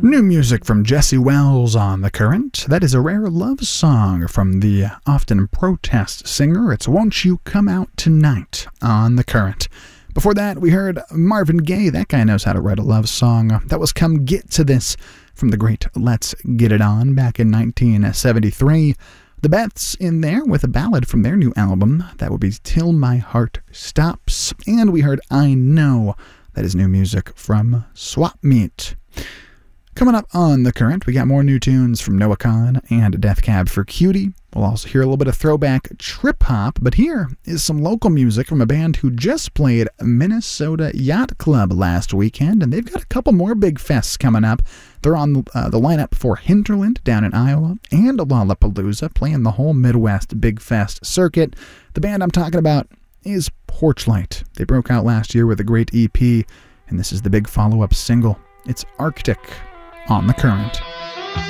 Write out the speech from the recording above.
New music from Jesse Wells on The Current. That is a rare love song from the often protest singer. It's Won't You Come Out Tonight on The Current. Before that, we heard Marvin Gaye. That guy knows how to write a love song. That was Come Get to This from the great Let's Get It On back in 1973. The Beths in there with a ballad from their new album. That would be Till My Heart Stops. And we heard I Know. That is new music from Swap Meet. Coming up on The Current, we got more new tunes from Noah Kahan and Death Cab for Cutie. We'll also hear a little bit of throwback trip-hop, but here is some local music from a band who just played Minnesota Yacht Club last weekend, and they've got a couple more big fests coming up. They're on the lineup for Hinterland down in Iowa and Lollapalooza, playing the whole Midwest Big Fest circuit. The band I'm talking about is Porchlight. They broke out last year with a great EP, and this is the big follow-up single. It's Arctic on The Current.